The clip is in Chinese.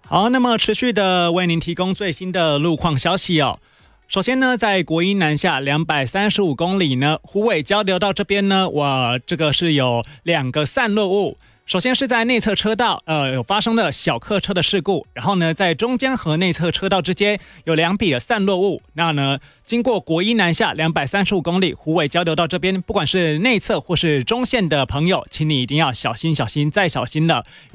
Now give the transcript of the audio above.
好，那么持续的为您提供最新的路况消息哦。首先呢，在国一南下235公里呢，虎尾交流道这边呢，这个是有2个散落物。首先是在内侧车道，有发生了小客车的事故，然后呢，在中间和内侧车道之间有2笔的散落物。那呢，经过国一南下235公里，虎尾交流道这边，不管是内侧或是中线的朋友，请你一定要小心再小心了。